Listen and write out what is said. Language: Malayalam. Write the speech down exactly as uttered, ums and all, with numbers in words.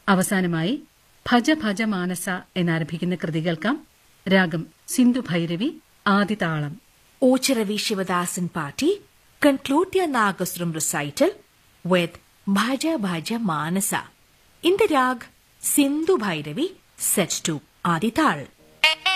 അവസാനമായി ഭജ ഭജ മാനസ എന്നാരംഭിക്കുന്ന കൃതി കേൾക്കാം. രാഗം Sindhu Bhairavi, ആദിതാളം. Ocharavi Shivadasan party conclude their Nagaswaram recital with Bhaja Bhaja Manasa in the rag Sindhu Bhairavi set to Adital.